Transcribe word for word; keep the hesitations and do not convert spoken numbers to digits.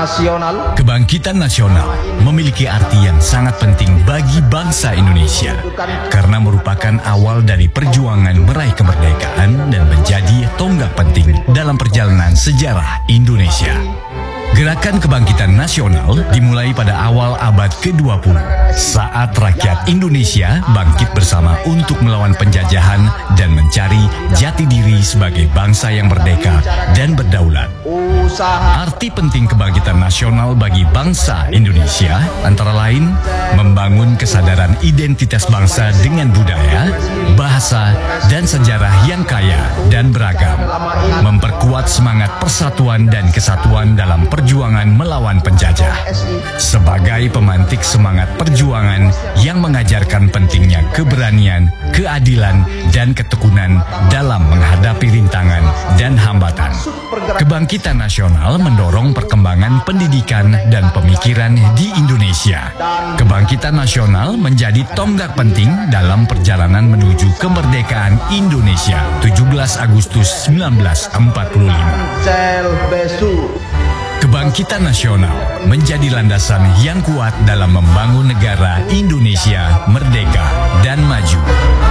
nasional. Kebangkitan nasional memiliki arti yang sangat penting bagi bangsa Indonesia karena merupakan awal dari perjuangan meraih kemerdekaan dan menjadi tonggak penting dalam perjalanan sejarah Indonesia. Gerakan kebangkitan nasional dimulai pada awal abad ke dua puluh saat rakyat Indonesia bangkit bersama untuk melawan penjajahan dan mencari jati diri sebagai bangsa yang merdeka dan berdaulat. Arti penting kebangkitan nasional bagi bangsa Indonesia antara lain membangun kesadaran identitas bangsa dengan budaya, bahasa, dan sejarah yang kaya dan beragam, memperkuat semangat persatuan dan kesatuan dalam perjuangan melawan penjajah, sebagai pemantik semangat perjuangan yang mengajarkan pentingnya keberanian, keadilan, dan ketekunan dalam menghadapi rintangan dan hambatan. Kebangkitan nasional mendorong perkembangan pendidikan dan pemikiran di Indonesia. Kebangkitan nasional menjadi tonggak penting dalam perjalanan menuju kemerdekaan Indonesia tujuh belas Agustus seribu sembilan ratus empat puluh lima. Kebangkitan nasional menjadi landasan yang kuat dalam membangun negara Indonesia merdeka dan maju.